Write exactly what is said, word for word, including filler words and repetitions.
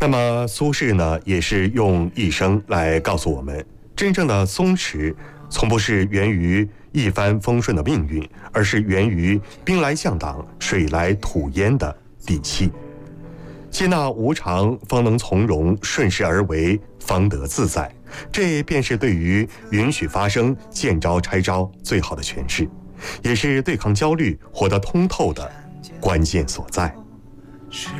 那么苏轼呢，也是用一生来告诉我们，真正的松弛从不是源于一帆风顺的命运，而是源于兵来将挡，水来土掩的底气。接纳无常，方能从容，顺势而为，方得自在。这便是对于允许发生、见招拆招最好的诠释，也是对抗焦虑、活得通透的关键所在。